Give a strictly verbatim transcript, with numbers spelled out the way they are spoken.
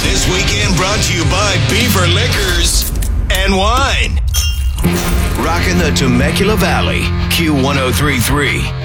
This weekend brought to you by Beaver Liquors and Wine. Rocking the Temecula Valley, Q one oh three point three.